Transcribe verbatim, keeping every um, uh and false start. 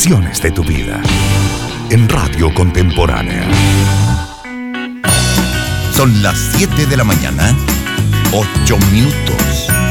emociones de tu vida. En Radio Contemporánea. Son las siete de la mañana, ocho minutos.